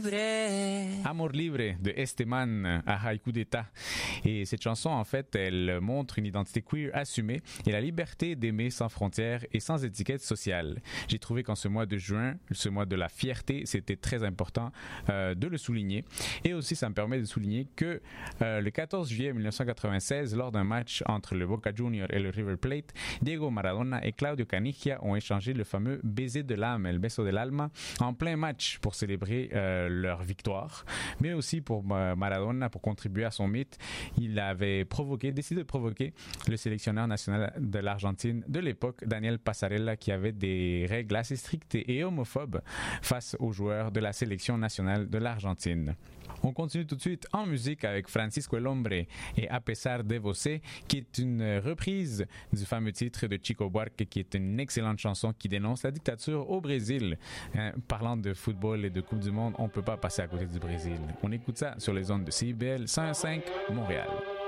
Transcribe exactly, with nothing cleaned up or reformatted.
libre. Amor Libre de Esteban à Haïku d'État. Et cette chanson, en fait, elle montre une identité queer assumée et la liberté d'aimer sans frontières et sans étiquette sociale. J'ai trouvé qu'en ce mois de juin, ce mois de la fierté, c'était très important euh, de le souligner. Et aussi, ça me permet de souligner que euh, le quatorze juillet mille neuf cent quatre-vingt-seize, lors d'un match entre le Boca Juniors et le River Plate, Diego Maradona et Claudio Caniggia ont échangé le fameux baiser de l'âme, el beso del alma, en plein match pour célébrer euh, leur victoire, mais aussi pour euh, Maradona, pour contribuer à son mythe. Il avait provoqué, décidé de provoquer le sélectionneur national de l'Argentine de l'époque, Daniel Passarella, qui avait des règles assez strictes et homophobes face aux joueurs de la sélection nationale de l'Argentine. On continue tout de suite en musique avec Francisco El Hombre et A Pesar de Você, qui est une reprise du fameux titre de Chico Buarque, qui est une excellente chanson qui dénonce la dictature au Brésil. Hein, parlant de football et de Coupe du Monde, on ne peut pas passer à côté du Brésil. On écoute ça sur les ondes de C I B L cent un virgule cinq Montréal.